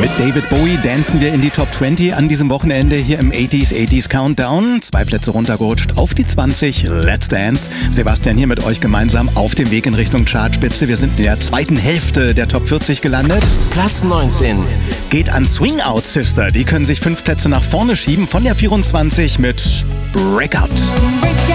Mit David Bowie dancen wir in die Top 20 an diesem Wochenende hier im 80s Countdown. 2 Plätze runtergerutscht auf die 20. Let's Dance. Sebastian hier mit euch gemeinsam auf dem Weg in Richtung Chartspitze. Wir sind in der zweiten Hälfte der Top 40 gelandet. Platz 19 geht an Swing Out Sister. Die können sich 5 Plätze nach vorne schieben von der 24 mit Breakout.